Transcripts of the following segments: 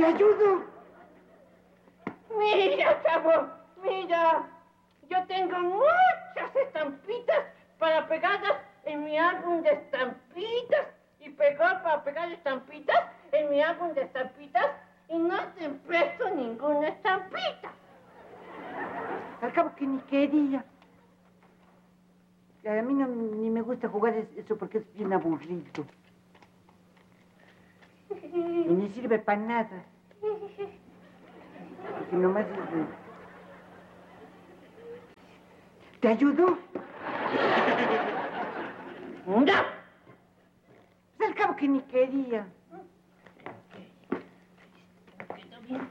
¿Te ayudo? Mira, chavo, mira. Yo tengo muchas estampitas para pegarlas en mi álbum de estampitas. Y para pegar estampitas en mi álbum de estampitas. Y no te presto ninguna estampita. Al cabo que ni quería. A mí ni me gusta jugar eso porque es bien aburrido. Y ni sirve para nada. Porque nomás es de... ¿Te ayudo? ¡No! Pues al cabo que ni quería. Quedó bien.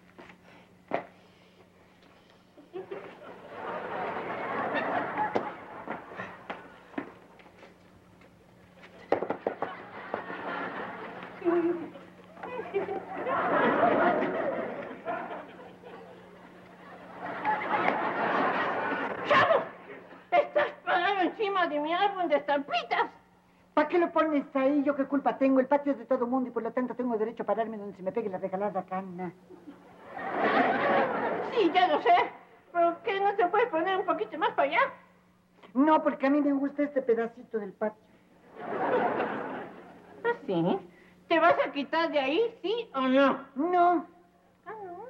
¡Chavo! Estás parado encima de mi álbum de estampitas. ¿Para qué lo pones ahí? ¿Yo qué culpa tengo? El patio es de todo mundo y por lo tanto tengo derecho a pararme donde se me pegue la regalada gana. Sí, ya lo sé. ¿Pero qué no te puedes poner un poquito más para allá? No, porque a mí me gusta este pedacito del patio. ¿Ah, sí? ¿Te vas a quitar de ahí, sí o no? No. Ah, no.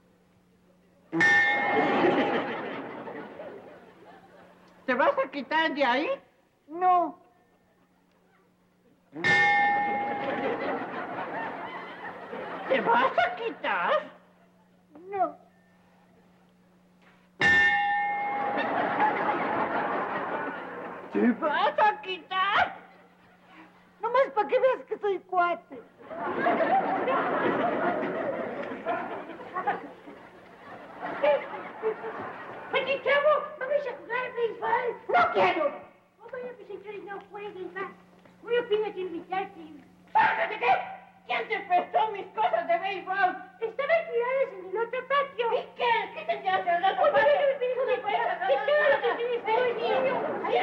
¿Te vas a quitar de ahí? No. ¿Te vas a quitar? No. ¿Te vas a quitar? Nomás para que veas que soy cuate. Oye, chavo, vamos a jugar béisbol. ¡No quiero! Oh, vaya, pues señores, no jueguen más. Muy opinas invitarte. ¿De qué? ¿Quién te prestó mis cosas de béisbol? Estaban tiradas en el otro patio. ¿Y qué? ¿Qué te tiraste en el otro patio? ¿Qué todo lo que tienes hoy, niño?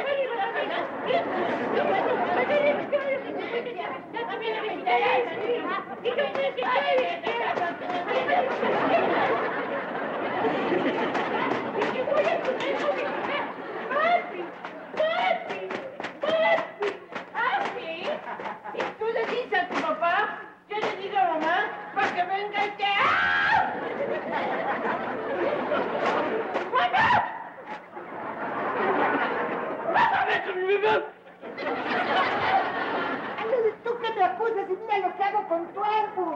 ¿Y tú le dices a tu papá? Yo le digo a mamá para que venga y te... ¡Ah! ¡Mamá! ¡Vas a ver con mi bebé! Ándale, tú que me acusas y mira lo que hago con tu álbum.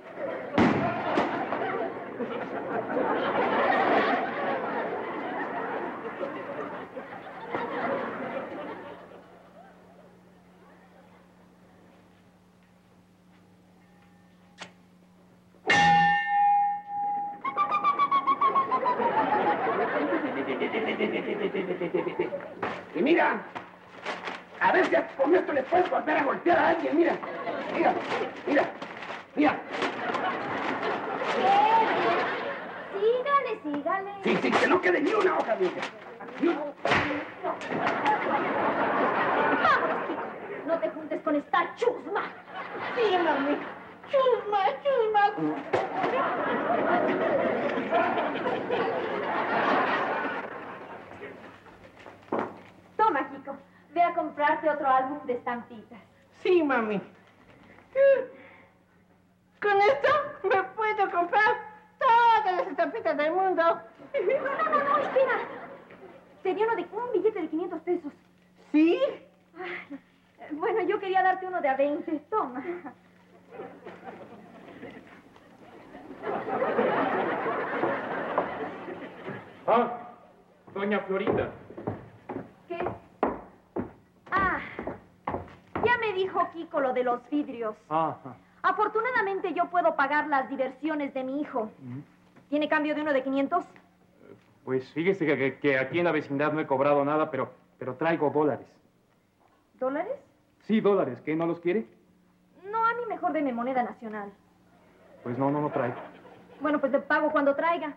Y mira, a ver si con esto le puedes volver a golpear a alguien, mira. Mira, mira, mira. Sígale. Sí, que no quede ni una hoja, mira. Vámonos, Kiko. No te juntes con esta chusma. Sí, mami. Chusma. Toma, Kiko. Ve a comprarte otro álbum de estampitas. Sí, mami. Con esto me puedo comprar todas las estampitas del mundo. No, espera. Te dio un billete de 500 pesos. ¿Sí? Ay, bueno, yo quería darte uno de a 20. Toma. Ah, doña Florinda. ¿Qué? Ah, ya me dijo Kiko lo de los vidrios. Ajá. Afortunadamente yo puedo pagar las diversiones de mi hijo. ¿Tiene cambio de uno de 500? Pues fíjese que aquí en la vecindad no he cobrado nada, pero traigo dólares. ¿Dólares? Sí, dólares. ¿Qué, no los quiere? No, a mí mejor deme moneda nacional. Pues no traigo. Bueno, pues le pago cuando traiga.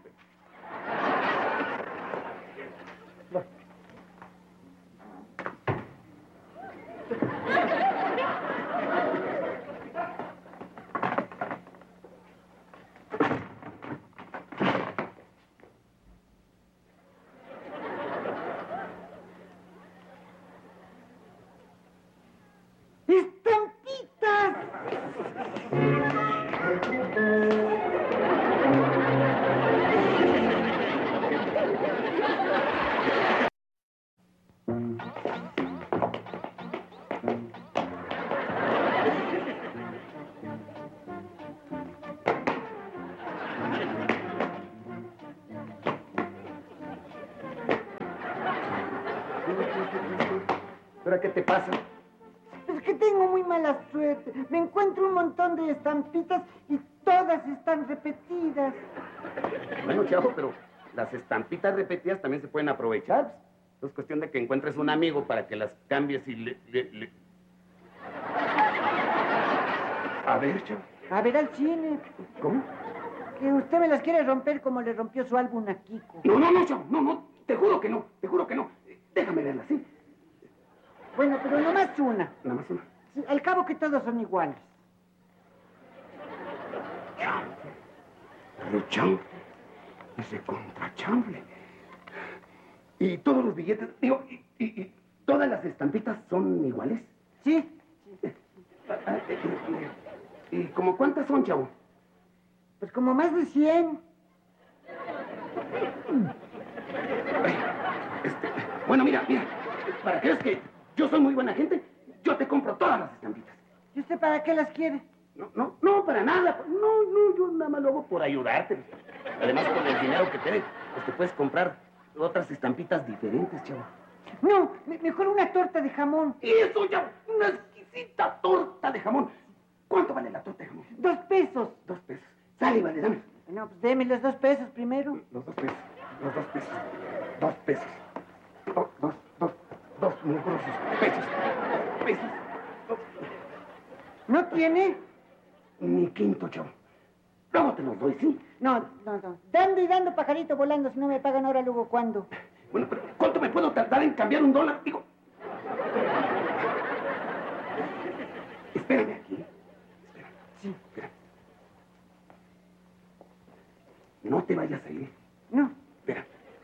¿Pero qué te pasa? Es que tengo muy mala suerte. Me encuentro un montón de estampitas y todas están repetidas. Bueno, chavo, pero las estampitas repetidas también se pueden aprovechar. Es cuestión de que encuentres un amigo para que las cambies y le... A ver, chavo. A ver al cine. ¿Cómo? Que usted me las quiere romper como le rompió su álbum a Kiko. No, chavo, no. Te juro que no. Déjame verla, ¿sí? Bueno, pero nomás una. Nada más una. Sí, al cabo que todos son iguales. Rechanfle. Ese contrachanfle. Y todos los billetes, digo, y todas las estampitas son iguales. Sí. ¿Y como cuántas son, chavo? Pues como más de 100. Bueno, mira, para que veas que yo soy muy buena gente, yo te compro todas las estampitas. ¿Y usted para qué las quiere? No, para nada. No, yo nada más lo hago por ayudarte. Además, con el dinero que te dé, pues te puedes comprar otras estampitas diferentes, chavo. No, mejor una torta de jamón. ¡Eso, chavo! Una exquisita torta de jamón. ¿Cuánto vale la torta de jamón? 2 pesos. 2 pesos. Sale, vale, dame. No, pues deme los 2 pesos primero. Los 2 pesos. 2 pesos. Dos mugrosos pesos. ¿No tiene? Ni quinto, chavo. Luego te los doy, ¿sí? No. Dando y dando, pajarito volando. Si no me pagan ahora, luego, ¿cuándo? Bueno, pero ¿cuánto me puedo tardar en cambiar $1? Digo... Espérame aquí. Sí. Espera. No te vayas a ir. No. Espera.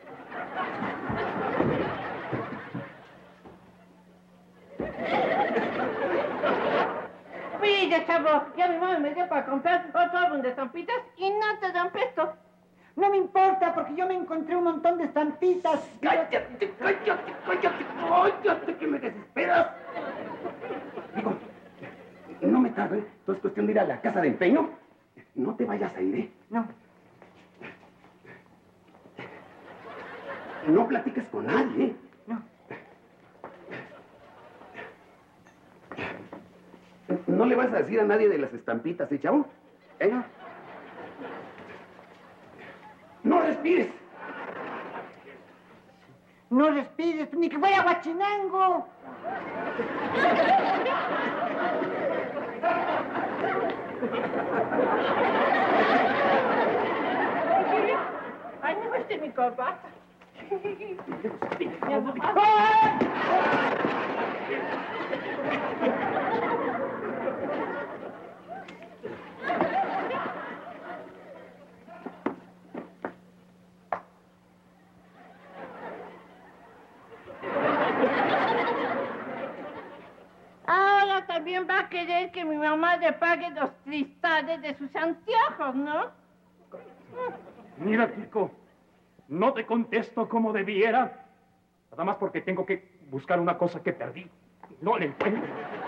Pilla, chavo, ya mi mamá me dio para comprar otro álbum de estampitas y no te dan pesto. No me importa, porque yo me encontré un montón de estampitas. ¡Cállate, que me desesperas! Digo, no me tardo, ¿eh? Todo es cuestión de ir a la casa de empeño. No te vayas a ir, ¿eh? No. No platiques con nadie, ¿eh? No. No le vas a decir a nadie de las estampitas, ¿eh, chavo? ¿Eh? ¡No respires! No respires, ni que fuera Huachinango. Ay, no, este es mi corbata. Ya no más. Ahora también va a querer que mi mamá le pague los cristales de sus anteojos, ¿no? Mira, Kiko, no te contesto como debiera. Nada más porque tengo que buscar una cosa que perdí. No la encuentro.